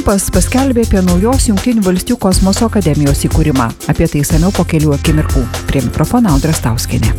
Trumpas paskelbė apie naujos Jungtinių valstijų kosmoso akademijos įkūrimą. Apie tai išsamiau po kelių akimirkų. Prie mikrofono Audra Stauskienė.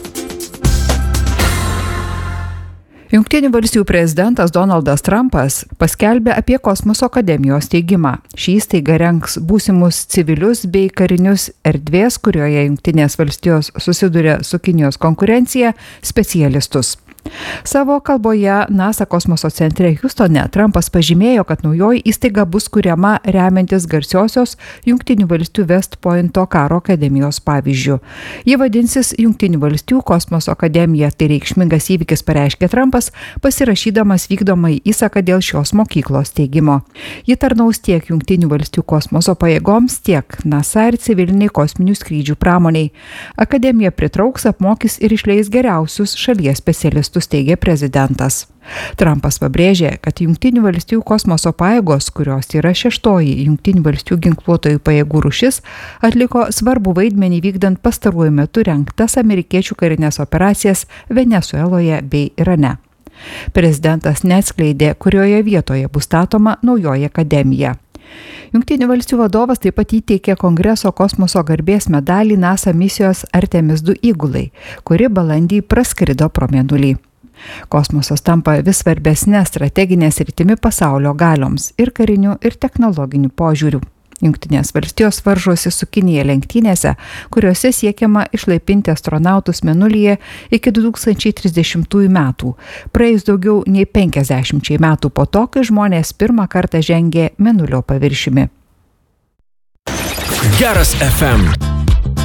Jungtinių valstijų prezidentas Donaldas Trumpas paskelbė apie kosmoso akademijos steigimą. Ši įstaiga rengs būsimus civilius bei karinius erdvės, kurioje Jungtinės valstijos susiduria su Kinijos konkurencija, specialistus. Savo kalboje NASA kosmoso centre Hjustone Trumpas pažymėjo, kad naujoji įstaiga bus kuriama remiantis garsiosios Jungtinių valstijų West Pointo karo akademijos pavyzdžiu. Ji vadinsis Jungtinių valstijų kosmoso akademija, tai reikšmingas įvykis, pareiškė Trumpas, pasirašydamas vykdomąjį įsaką dėl šios mokyklos steigimo. Ji tarnaus tiek Jungtinių valstijų kosmoso pajėgoms, tiek NASA ir civiliniai kosminių skrydžių pramoniai. Akademija pritrauks, apmokys ir išleis geriausius šalies specialistus, teigė prezidentas. Trumpas pabrėžė, kad Jungtinių valstijų kosmoso pajėgos, kurios yra 6-oji Jungtinių valstijų ginkluotojų pajėgų rūšis, atliko svarbų vaidmenį vykdant pastaruoju metu rengtas amerikiečių karinės operacijas Venesueloje bei Irane. Prezidentas neatskleidė, kurioje vietoje bus statoma naujoji akademija. Jungtinių valstijų vadovas taip pat įteikė Kongreso kosmoso garbės medalį NASA misijos Artemis II įgulai, kuri balandį praskrido pro mėnulį. Kosmosas tampa vis svarbesnė strateginė sritimi pasaulio galioms ir karinių ir technologinių požiūrių. Jungtinės valstijos varžosi su Kinija lenktynėse, kuriuose siekiama išlaipinti astronautus mėnulyje iki 2030 metų, praėjus daugiau nei 50 metų po to, kai žmonės pirmą kartą žengė mėnulio paviršiumi. Geras FM.